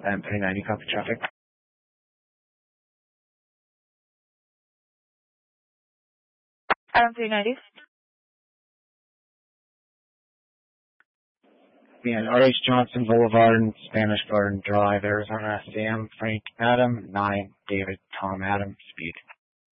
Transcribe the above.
Adam 390, copy traffic. Adam 390. Yeah, R.H. Johnson Boulevard and Spanish Garden Drive, Arizona, Sam, Frank, Adam, 9, David, Tom, Adam, speed.